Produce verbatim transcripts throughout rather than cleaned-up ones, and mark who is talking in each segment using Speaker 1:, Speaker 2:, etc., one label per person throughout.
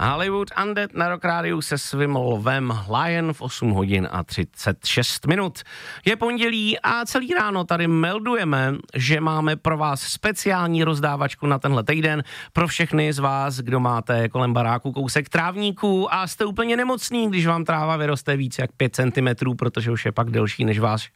Speaker 1: Hollywood Undead na Rock Rádiu se svým Lvem Lion v osm hodin a třicet šest minut. Je pondělí a celý ráno tady meldujeme, že máme pro vás speciální rozdávačku na tenhle týden pro všechny z vás, kdo máte kolem baráku kousek trávníků a jste úplně nemocný, když vám tráva vyroste víc jak pět centimetrů, protože už je pak delší než vás,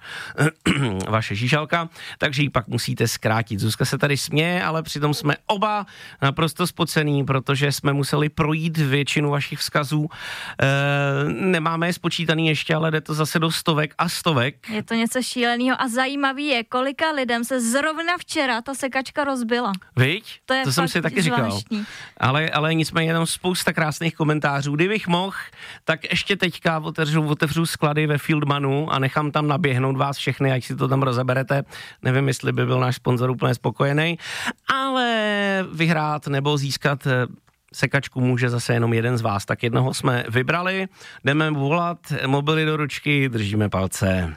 Speaker 1: vaše žížalka, takže ji pak musíte zkrátit. Zuzka se tady směje, ale přitom jsme oba naprosto spocený, protože jsme museli projít většinu vašich vzkazů. E, nemáme je spočítaný ještě, ale jde to zase do stovek a stovek.
Speaker 2: Je to něco šíleného a zajímavý je, kolika lidem se zrovna včera ta sekačka rozbila.
Speaker 1: Viď?
Speaker 2: To, je
Speaker 1: to jsem si taky říkal. Ale, ale nicméně je tam spousta krásných komentářů. Kdybych mohl, tak ještě teďka otevřu, otevřu sklady ve Fieldmanu a nechám tam naběhnout vás všechny, ať si to tam rozeberete. Nevím, jestli by byl náš sponzor úplně spokojený, ale vyhrát nebo získat sekačku může zase jenom jeden z vás. Tak jednoho jsme vybrali, jdeme volat, mobily do ručky, držíme palce.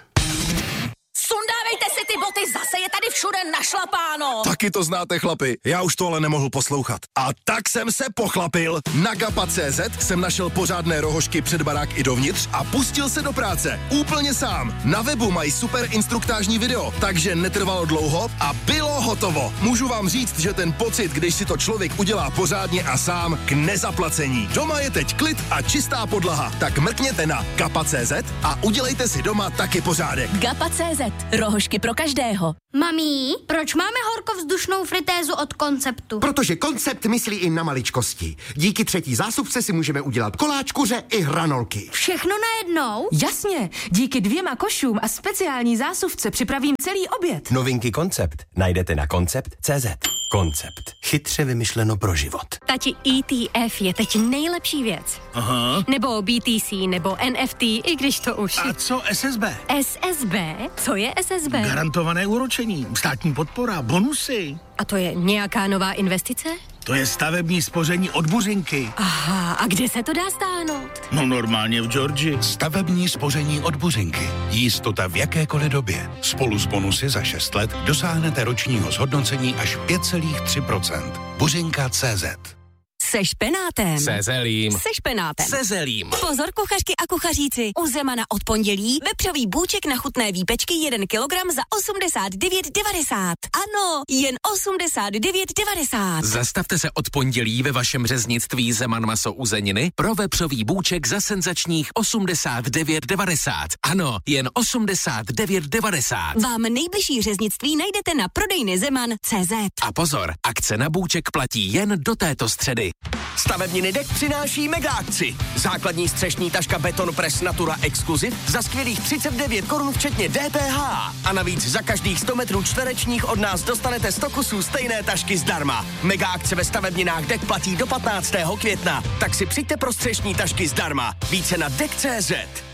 Speaker 3: Sundávejte si ty boty, zase je tady všude našlapáno.
Speaker 4: Taky to znáte, chlapi, já už to ale nemohl poslouchat. A tak jsem se pochlapil. Na gapa tečka cé zet jsem našel pořádné rohožky před barák i dovnitř a pustil se do práce. Úplně sám. Na webu mají super instruktážní video, takže netrvalo dlouho a bylo hotovo. Můžu vám říct, že ten pocit, když si to člověk udělá pořádně a sám, k nezaplacení. Doma je teď klid a čistá podlaha, tak mrkněte na gapa tečka cé zet a udělejte si doma taky pořádek.
Speaker 3: gapa tečka cé zet. Rohožky pro každého.
Speaker 5: Mami, proč máme horkovzdušnou fritézu od Konceptu?
Speaker 6: Protože Koncept myslí i na maličkosti. Díky třetí zásuvce si můžeme udělat koláč, kuře i hranolky.
Speaker 5: Všechno najednou?
Speaker 7: Jasně, díky dvěma košům a speciální zásuvce připravím celý oběd.
Speaker 8: Novinky Koncept najdete na koncept tečka cé zet. Koncept. Chytře vymyšleno pro život.
Speaker 9: Tati, E T F je teď nejlepší věc.
Speaker 10: Aha.
Speaker 9: Nebo B T C, nebo N F T, i když to už...
Speaker 10: A co S S B?
Speaker 9: S S B? Co je S S B?
Speaker 10: Garantované úročení, státní podpora, bonusy.
Speaker 9: A to je nějaká nová investice?
Speaker 10: To je stavební spoření od Buřinky.
Speaker 9: Aha, a kde se to dá stáhnout?
Speaker 10: No normálně v Georgii.
Speaker 11: Stavební spoření od Buřinky. Jistota v jakékoliv době. Spolu s bonusy za šest let dosáhnete ročního zhodnocení až pět celá tři procenta. Buřinka tečka cé zet.
Speaker 3: Se špenátem.
Speaker 8: Se zelím.
Speaker 3: Se špenátem.
Speaker 8: Se zelím.
Speaker 3: Pozor kuchařky a kuchaříci. U Zemana od pondělí vepřový bůček na chutné výpečky jeden kilogram za osmdesát devět devadesát. Ano, jen osmdesát devět devadesát.
Speaker 8: Zastavte se od pondělí ve vašem řeznictví Zeman maso uzeniny pro vepřový bůček za senzačních osmdesát devět devadesát. Ano, jen osmdesát devět devadesát.
Speaker 3: Vám nejbližší řeznictví najdete na prodejny Zeman tečka cé zet.
Speaker 8: A pozor, akce na bůček platí jen do této středy.
Speaker 12: Stavební Nidek přináší mega akci. Základní střešní taška Beton Press Natura Exclusive za skvělých třicet devět korun včetně D P H. A navíc za každých sto metrů čtverečních od nás dostanete sto kusů stejné tašky zdarma. Mega akce ve stavebninách Dek platí do patnáctého května. Tak si přijďte pro střešní tašky zdarma. Více na dek tečka cé zet.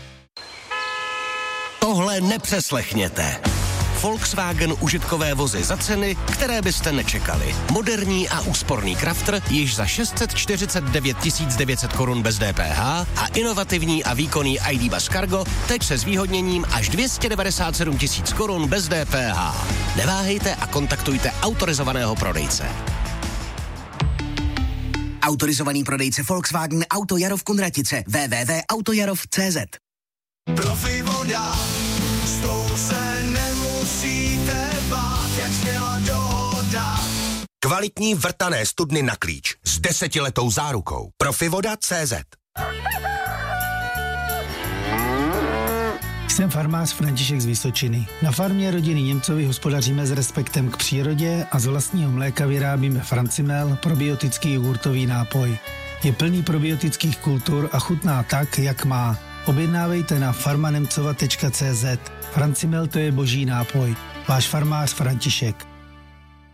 Speaker 13: Tohle nepřeslechněte. Volkswagen užitkové vozy za ceny, které byste nečekali. Moderní a úsporný Crafter již za šest set čtyřicet devět tisíc devět set korun bez D P H a inovativní a výkonný I D Bus Cargo teď se zvýhodněním až dvě stě devadesát sedm tisíc korun bez D P H. Neváhejte a kontaktujte autorizovaného prodejce.
Speaker 14: Autorizovaný prodejce Volkswagen Auto Jarov Kunratice w w w tečka autojarov tečka cé zet.
Speaker 15: Profi voda, s tou se nemusíte bát, jak směla dohoda.
Speaker 13: Kvalitní vrtané studny na klíč s desetiletou zárukou. Profivoda tečka cé zet.
Speaker 16: Jsem farmář František z Vysočiny. Na farmě rodiny Němcovi hospodaříme s respektem k přírodě a z vlastního mléka vyrábíme Francimel, probiotický jogurtový nápoj. Je plný probiotických kultur a chutná tak, jak má. Objednávejte na farmanemcova tečka cé zet. Francimel to je boží nápoj. Váš farmář František.